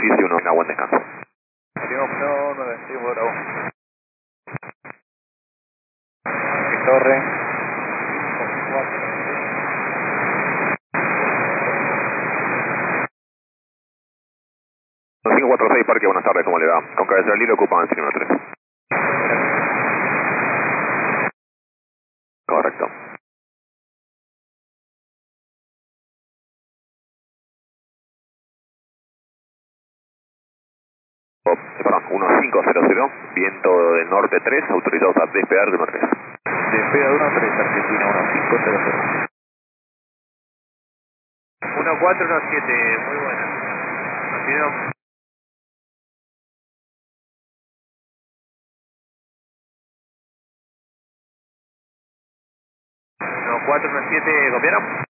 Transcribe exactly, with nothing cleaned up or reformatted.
superficie, uno, una buen descanso. Diego Pro nueve, Diego Bravo. ¿Qué torre? cinco cuatro seis Parque, buenas tardes, ¿cómo le va? Con cabecera libre ocupan el número tres. Correcto. Oh, perdón, uno cinco cero cero, viento de norte tres, autorizados a despegar de uno tres. Despega de uno tres, Argentina uno cinco cero cero. uno cuatro uno siete, muy buena. Continuamos. uno cuatro uno siete, ¿copiaron?